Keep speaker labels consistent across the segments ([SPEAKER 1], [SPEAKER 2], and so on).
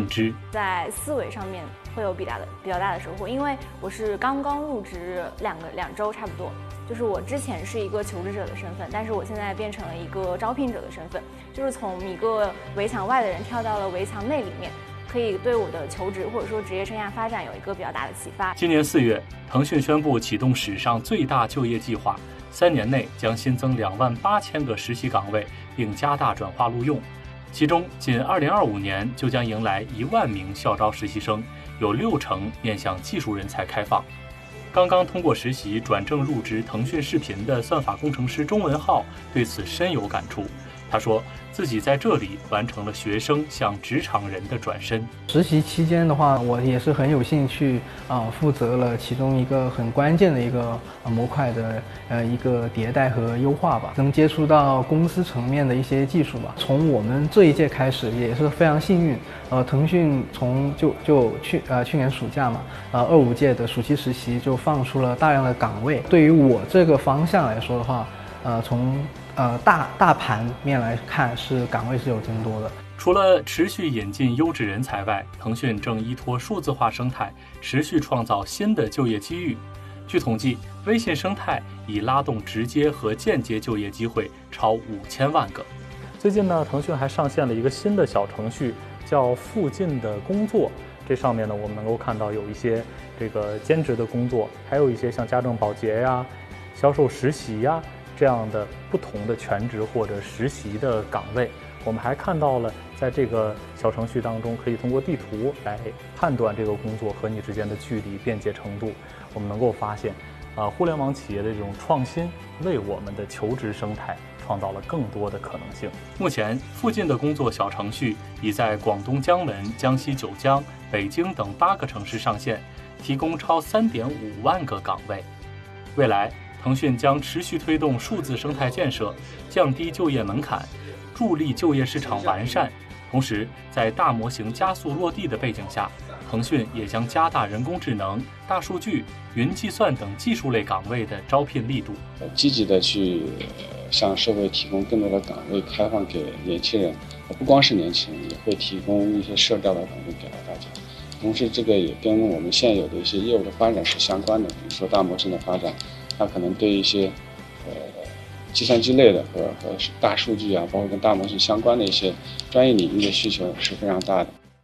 [SPEAKER 1] 知。
[SPEAKER 2] 在思维上面会有比较大的收获，因为我是刚刚入职两周差不多，就是我之前是一个求职者的身份，但是我现在变成了一个招聘者的身份，就是从一个围墙外的人跳到了围墙内里面，可以对我的求职或者说职业生涯发展有一个比较大的启发。
[SPEAKER 1] 今年4月，腾讯宣布启动史上最大就业计划，3年内将新增28000个实习岗位，并加大转化录用。其中，仅2025年就将迎来1万名校招实习生，有60%面向技术人才开放。刚刚通过实习转正入职腾讯视频的算法工程师钟文浩对此深有感触。他说，自己在这里完成了学生向职场人的转身。
[SPEAKER 3] 实习期间的话，我也是很有兴趣负责了其中一个很关键的一个模块的一个迭代和优化吧，能接触到公司层面的一些技术吧。从我们这一届开始也是非常幸运，腾讯从去年暑假嘛，25届的暑期实习就放出了大量的岗位。对于我这个方向来说的话，从大盘面来看，是岗位是有增多的。
[SPEAKER 1] 除了持续引进优质人才外，腾讯正依托数字化生态，持续创造新的就业机遇。据统计，微信生态已拉动直接和间接就业机会超5000万个。最近呢，腾讯还上线了一个新的小程序，叫附近的工作。这上面呢，我们能够看到有一些这个兼职的工作，还有一些像家政保洁呀、销售实习呀这样的不同的全职或者实习的岗位。我们还看到了，在这个小程序当中，可以通过地图来判断这个工作和你之间的距离、便捷程度。我们能够发现，互联网企业的这种创新，为我们的求职生态创造了更多的可能性。目前，附近的工作小程序已在广东江门、江西九江、北京等8个城市上线，提供超3.5万个岗位。未来，腾讯将持续推动数字生态建设，降低就业门槛，助力就业市场完善。同时，在大模型加速落地的背景下，腾讯也将加大人工智能、大数据、云计算等技术类岗位的招聘力度，
[SPEAKER 4] 积极的去向社会提供更多的岗位，开放给年轻人，不光是年轻人，也会提供一些社交的岗位给到大家。同时，这个也跟我们现有的一些业务的发展是相关的，比如说大模型的发展，它可能对一些计算机类的和大数据啊，包括跟大模型相关的一些专业领域的需求是非常大的。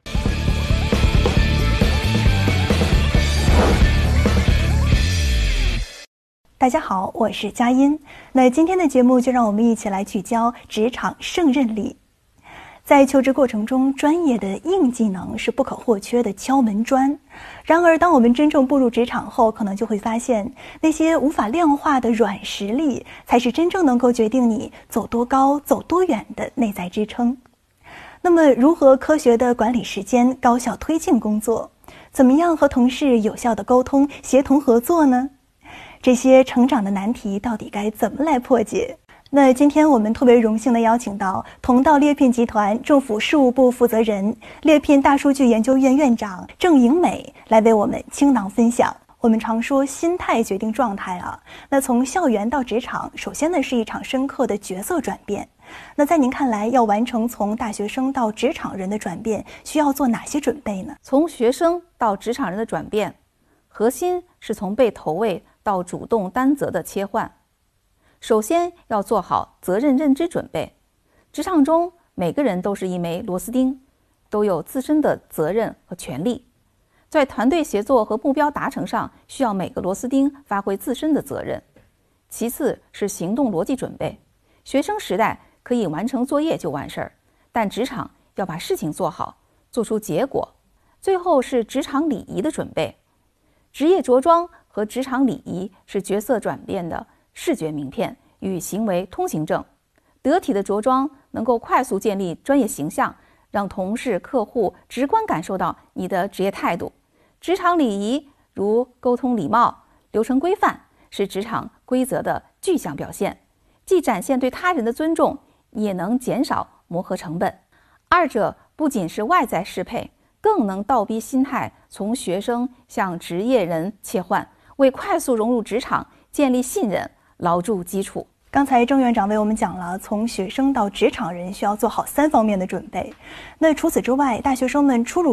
[SPEAKER 5] 大家好，我是佳音。那今天的节目就让我们一起来聚焦职场胜任力。在求职过程中，专业的硬技能是不可或缺的敲门砖。然而，当我们真正步入职场后，可能就会发现，那些无法量化的软实力，才是真正能够决定你走多高、走多远的内在支撑。那么，如何科学地管理时间、高效推进工作？怎么样和同事有效地沟通、协同合作呢？这些成长的难题到底该怎么来破解？那今天我们特别荣幸地邀请到同道猎聘集团政府事务部负责人、猎聘大数据研究院院长郑颖美来为我们倾囊分享。我们常说心态决定状态啊，那从校园到职场，首先呢是一场深刻的角色转变。那在您看来，要完成从大学生到职场人的转变，需要做哪些准备呢？
[SPEAKER 6] 从学生到职场人的转变，核心是从被投喂到主动担责的切换。首先要做好责任认知准备。职场中每个人都是一枚螺丝钉，都有自身的责任和权利。在团队协作和目标达成上，需要每个螺丝钉发挥自身的责任。其次是行动逻辑准备。学生时代可以完成作业就完事儿，但职场要把事情做好，做出结果。最后是职场礼仪的准备。职业着装和职场礼仪是角色转变的视觉名片与行为通行证。得体的着装能够快速建立专业形象，让同事、客户直观感受到你的职业态度。职场礼仪如沟通礼貌、流程规范，是职场规则的具象表现，既展现对他人的尊重，也能减少磨合成本。二者不仅是外在适配，更能倒逼心态从学生向职业人切换，为快速融入职场建立信任牢筑基础。
[SPEAKER 5] 刚才郑院长为我们讲了从学生到职场人需要做好3方面的准备。那除此之外，大学生们初入